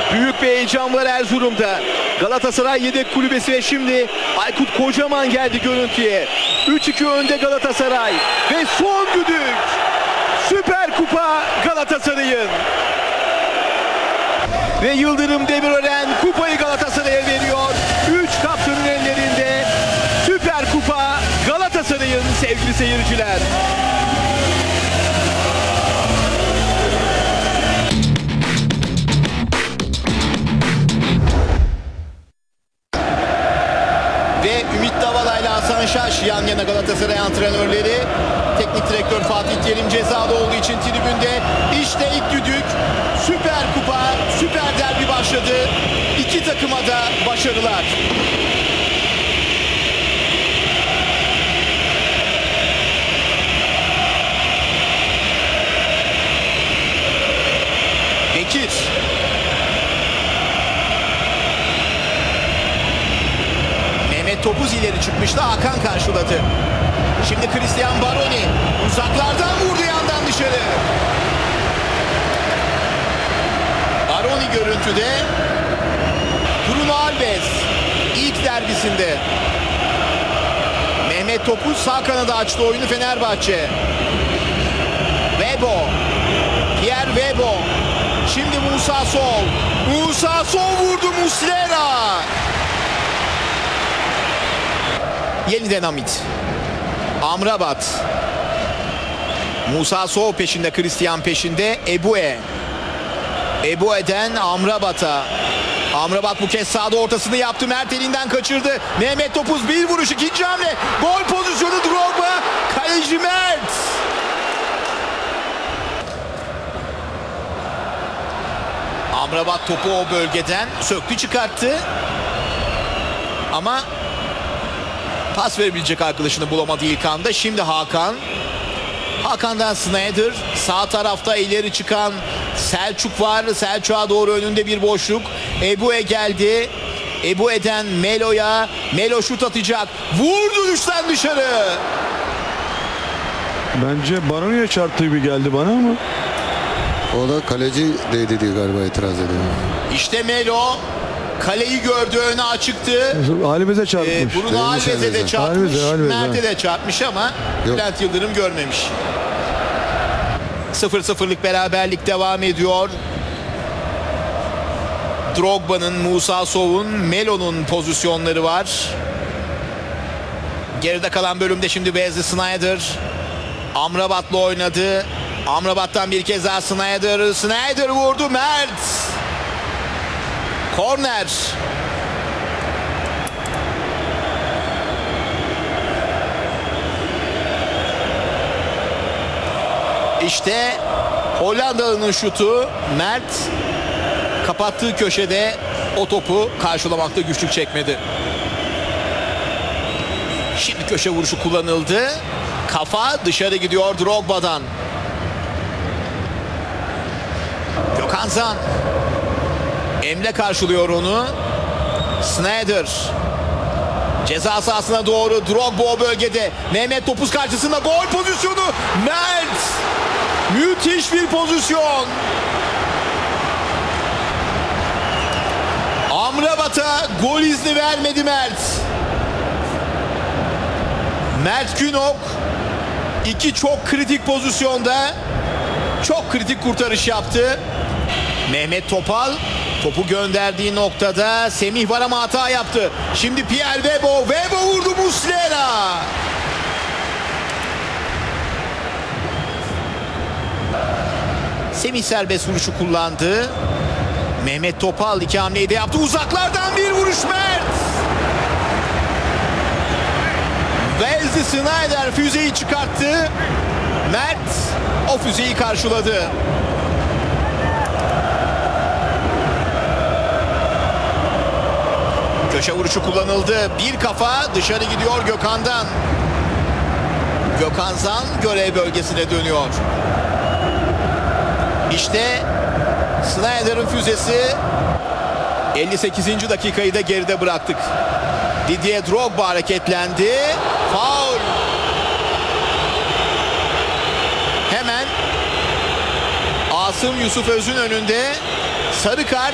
Büyük bir heyecan var Erzurum'da. Galatasaray yedek kulübesi ve şimdi Aykut Kocaman geldi görüntüye. 3-2 önde Galatasaray ve son düdük. Süper Kupa Galatasaray'ın. Ve Yıldırım Demirören kupayı Galatasaray'a veriyor. 3 kaptanın ellerinde. Süper Kupa Galatasaray'ın sevgili seyirciler. Ve Ümit Davala ile Hasan Şaş yan yana Galatasaray antrenörleri. Teknik direktör Fatih Terim cezalı olduğu için tribünde. İşte ilk düdük. Süper Kupa, Süper Derbi başladı. İki takıma da başarılar. Bekir. Mehmet Topuz ileri çıkmıştı. Hakan karşıladı. Şimdi Cristian Baroni uzaklardan vurdu yandan dışarı. Baroni görüntüde. Bruno Alves ilk derbisinde. Mehmet Topuz sağ kanada açtı oyunu Fenerbahçe. Webo. Pierre Webo. Şimdi Musa Sol. Musa Sol vurdu Muslera. Yeniden Hamit. Amrabat. Musa Sow peşinde, Christian peşinde. Ebue. Ebue'den Amrabat'a. Amrabat bu kez sağda ortasını yaptı. Mert elinden kaçırdı. Mehmet Topuz bir vuruş, ikinci hamle. Gol pozisyonu Drogba. Kaleci Mert. Amrabat topu o bölgeden söktü çıkarttı. Ama pas verebilecek arkadaşını bulamadı ilk anda. Şimdi Hakan. Hakan'dan Sneijder. Sağ tarafta ileri çıkan Selçuk var. Selçuk'a doğru önünde bir boşluk. Ebue geldi. Ebue'den Melo'ya. Melo şut atacak. Vurdu düşten dışarı. Bence Baroni'ye çarptığı gibi geldi bana ama. O da kaleci değdi diye galiba itiraz ediyor. İşte Melo. Kaleyi gördü, önü açıktı. Alves'e çarpmış. Bruno Alves'e de çarpmış. Alves'e, Mert'e de çarpmış ama Bülent Yıldırım görmemiş. 0-0'lık beraberlik devam ediyor. Drogba'nın, Musa Sow'un, Melo'nun pozisyonları var. Geride kalan bölümde şimdi Wesley Sneijder Amrabat'la oynadı. Amrabat'tan bir kez daha Sneijder. Sneijder vurdu, Mert. Korner. İşte Hollandalı'nın şutu. Mert kapattığı köşede o topu karşılamakta güçlük çekmedi. Şimdi köşe vuruşu kullanıldı. Kafa dışarı gidiyor Drogba'dan. Gökhan Zan. Emre karşılıyor onu. Sneijder. Ceza sahasına doğru Drogba o bölgede. Mehmet Topuz karşısında gol pozisyonu. Mert. Müthiş bir pozisyon. Amrabat'a gol izni vermedi Mert. Mert Günok iki çok kritik pozisyonda çok kritik kurtarış yaptı. Mehmet Topal topu gönderdiği noktada Semih var ama hata yaptı. Şimdi Pierre Webo. Webo vurdu Muslera. Semih serbest vuruşu kullandı. Mehmet Topal iki hamleyi de yaptı. Uzaklardan bir vuruş Mert. Wesley Sneijder füzeyi çıkarttı. Mert o füzeyi karşıladı. Köşe vuruşu kullanıldı. Bir kafa dışarı gidiyor Gökhan'dan. Gökhan Zan görev bölgesine dönüyor. İşte Sneijder'in füzesi. 58. dakikayı da geride bıraktık. Didier Drogba hareketlendi. Faul. Hemen Asım Yusuf Öz'ün önünde sarı kart.